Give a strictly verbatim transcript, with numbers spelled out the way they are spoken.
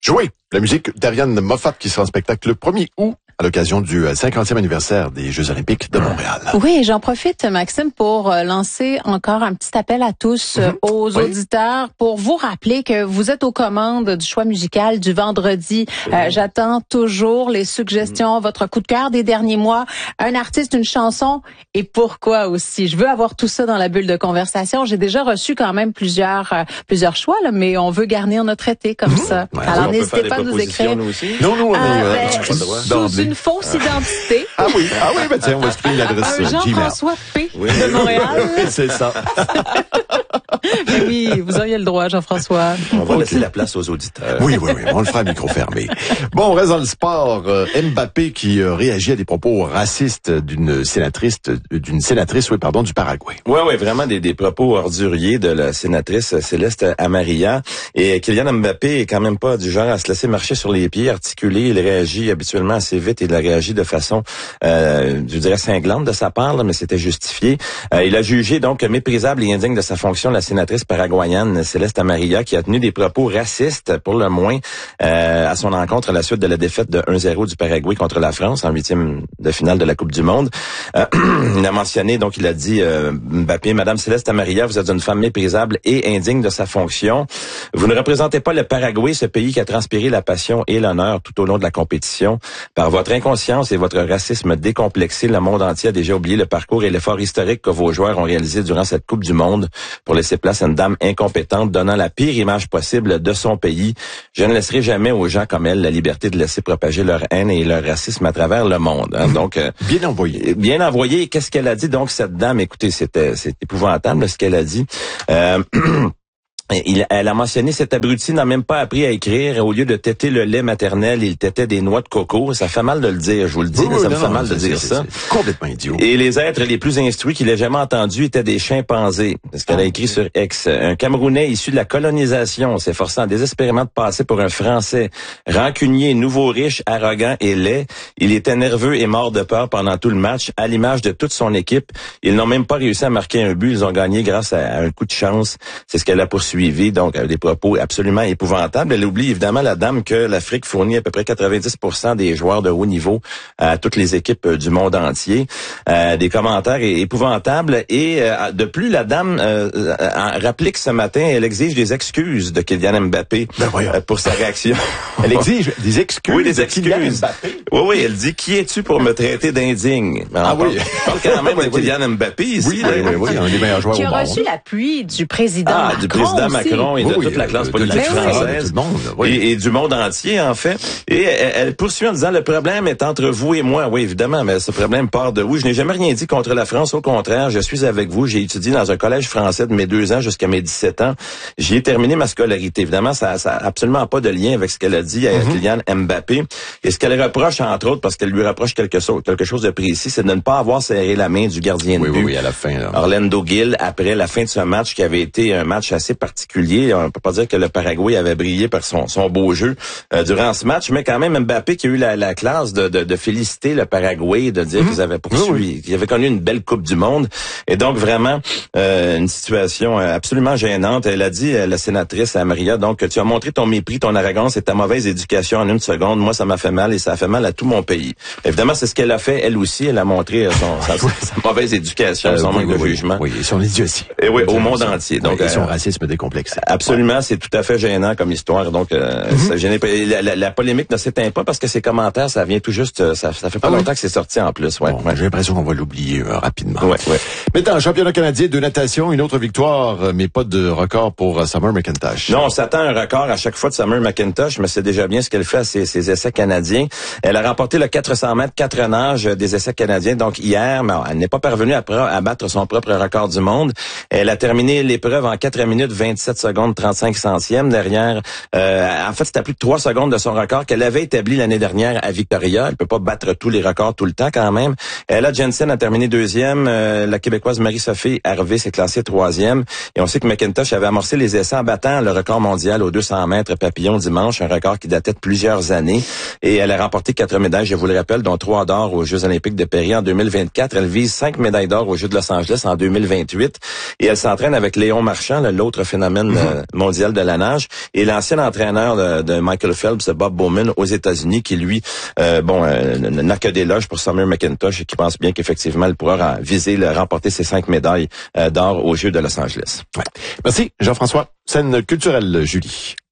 jouer la musique d'Ariane Moffat qui sera en spectacle le premier août à l'occasion du cinquantième anniversaire des Jeux Olympiques de Montréal. Oui, j'en profite, Maxime, pour lancer encore un petit appel à tous, mm-hmm. aux oui. auditeurs, pour vous rappeler que vous êtes aux commandes du choix musical du vendredi. Mm-hmm. Euh, j'attends toujours les suggestions, mm-hmm. votre coup de cœur des derniers mois, un artiste, une chanson, et pourquoi aussi. Je veux avoir tout ça dans la bulle de conversation. J'ai déjà reçu quand même plusieurs euh, plusieurs choix, là, mais on veut garnir notre été comme mm-hmm. ça. Ouais, alors, n'hésitez pas à nous écrire. Nous aussi? Non, nous, on est... Ah, euh, ben, sous une fausse identité. Ah oui, ah oui, ben tiens, on va se créer l'adresse un Jean-François P. Oui. de Montréal. C'est ça. Mais oui, vous auriez le droit, Jean-François. On va okay. laisser la place aux auditeurs. Oui, oui, oui, on le fera à micro fermé. Bon, on reste dans le sport. Euh, Mbappé qui euh, réagit à des propos racistes d'une sénatrice, d'une sénatrice, oui, pardon, du Paraguay. Oui, oui, vraiment des, des propos orduriers de la sénatrice Céleste Amarilla. Et Kylian Mbappé est quand même pas du genre à se laisser marcher sur les pieds, articuler. Il réagit habituellement assez vite et il a réagi de façon, euh, je dirais, cinglante de sa part, là, mais c'était justifié. Euh, il a jugé donc méprisable et indigne de sa fonction la sénatrice paraguayenne Céleste Amarilla qui a tenu des propos racistes, pour le moins, euh, à son encontre à la suite de la défaite de un zéro du Paraguay contre la France en huitième de finale de la Coupe du Monde. Euh, il a mentionné, donc il a dit, euh, Mbappé, Madame Céleste Amarilla, vous êtes une femme méprisable et indigne de sa fonction. Vous ne représentez pas le Paraguay, ce pays qui a transpiré la passion et l'honneur tout au long de la compétition. Par votre inconscience et votre racisme décomplexé, le monde entier a déjà oublié le parcours et l'effort historique que vos joueurs ont réalisé durant cette Coupe du Monde pour laisser place à une dame incompétente donnant la pire image possible de son pays. Je ne laisserai jamais aux gens comme elle la liberté de laisser propager leur haine et leur racisme à travers le monde. Hein. Donc euh, bien envoyé. Bien envoyé. Qu'est-ce qu'elle a dit donc cette dame? Écoutez, c'était c'est épouvantable ce qu'elle a dit. Euh, Il, elle a mentionné, cet abruti n'a même pas appris à écrire. Au lieu de téter le lait maternel, il tétait des noix de coco. Ça fait mal de le dire, je vous le dis. Oui, oui, ça non, me fait non, mal de dire c'est, ça. C'est complètement idiot. Et les êtres les plus instruits qu'il ait jamais entendus étaient des chimpanzés. C'est ce qu'elle a écrit sur X. Un Camerounais issu de la colonisation s'efforçant désespérément de passer pour un Français. Rancunier, nouveau riche, arrogant et laid. Il était nerveux et mort de peur pendant tout le match, à l'image de toute son équipe. Ils n'ont même pas réussi à marquer un but. Ils ont gagné grâce à un coup de chance. C'est ce qu'elle a poursuivi. Donc, des propos absolument épouvantables. Elle oublie évidemment, la dame, que l'Afrique fournit à peu près quatre-vingt-dix pour cent des joueurs de haut niveau à toutes les équipes du monde entier. Euh, des commentaires épouvantables. Et euh, de plus, la dame euh, rapplique ce matin, elle exige des excuses de Kylian Mbappé ben euh, pour sa réaction. Elle exige des excuses. Oui, des de excuses. Kylian Mbappé. Oui, oui, elle dit, qui es-tu pour me traiter d'indigne? Ah on oui. parle quand même de Kylian Mbappé ici. Oui, oui, oui, oui, un des meilleurs joueurs qui au a monde. reçu l'appui du président ah, Macron du président aussi. Macron et de oui, toute la classe de, politique de française. Monde, oui. et, et du monde entier, en fait. Et elle, elle poursuit en disant, le problème est entre vous et moi. Oui, évidemment, mais ce problème part de vous. Je n'ai jamais rien dit contre la France. Au contraire, je suis avec vous. J'ai étudié dans un collège français de mes deux ans jusqu'à mes dix-sept ans. J'y ai terminé ma scolarité. Évidemment, ça n'a absolument pas de lien avec ce qu'elle a dit à mm-hmm. Kylian Mbappé. Et ce qu'elle reproche, entre autres, parce qu'elle lui reproche quelque chose, quelque chose de précis, c'est de ne pas avoir serré la main du gardien de oui, but. Oui, oui, à la fin. Là. Orlando Gil, après la fin de ce match qui avait été un match assez particulier. On peut pas dire que le Paraguay avait brillé par son, son beau jeu euh, durant ce match, mais quand même Mbappé qui a eu la, la classe de, de, de féliciter le Paraguay, de dire mmh. qu'ils avaient poursuivi, oui, oui. qu'ils avaient connu une belle Coupe du Monde. Et donc vraiment euh, une situation absolument gênante. Elle a dit, la sénatrice Amarilla, donc tu as montré ton mépris, ton arrogance et ta mauvaise éducation en une seconde. Moi, ça m'a fait mal et ça a fait mal à tout mon pays. Évidemment, c'est ce qu'elle a fait. Elle aussi, elle a montré son, sa, sa mauvaise éducation, euh, son oui, manque oui, de oui, jugement. Oui, et son idiotie. Et oui, au monde entier. Donc, oui, et son euh, racisme décomplexé. Absolument, ouais. C'est tout à fait gênant comme histoire. Donc, euh, mm-hmm. ça gêne, la, la, la polémique ne s'éteint pas parce que ces commentaires, ça vient tout juste, ça, ça fait pas ah, longtemps oui. que c'est sorti en plus. Ouais, bon, ouais. J'ai l'impression qu'on va l'oublier euh, rapidement. Ouais, ouais. Maintenant, championnat canadien de natation, une autre victoire, mais pas de record pour uh, Summer McIntosh. Non, on s'attend à un record à chaque fois de Summer McIntosh, mais c'est déjà bien ce qu'elle fait à ses, ses essais canadiens. Elle a remporté le quatre cents mètres, quatre nages des essais canadiens, donc hier, mais elle n'est pas parvenue à, à battre son propre record du monde. Elle a terminé l'épreuve en quatre minutes, vingt-sept secondes, trente-cinq centièmes. Derrière, euh, en fait, c'était à plus de trois secondes de son record qu'elle avait établi l'année dernière à Victoria. Elle peut pas battre tous les records tout le temps quand même. Ella Jensen a terminé deuxième. Euh, la Québécoise Marie-Sophie Harvey s'est classée troisième. Et on sait que McIntosh avait amorcé les essais en battant le record mondial aux deux cents mètres papillon dimanche, un record qui datait de plusieurs années. Et elle a remporté quatre médailles, je vous le rappelle, dont trois d'or aux Jeux olympiques de Paris en deux mille vingt-quatre. Elle vise cinq médailles d'or aux Jeux de Los Angeles en deux mille vingt-huit. Et elle s'entraîne avec Léon Marchand, l'autre phénomène euh, mondial de la nage, et l'ancien entraîneur de, de Michael Phelps, Bob Bowman, aux États-Unis, qui lui, euh, bon, euh, n'a que des loges pour Summer McIntosh et qui pense bien qu'effectivement, elle pourra viser, le, remporter ses cinq médailles euh, d'or aux Jeux de Los Angeles. Ouais. Merci, Jean-François. Scène culturelle, Julie.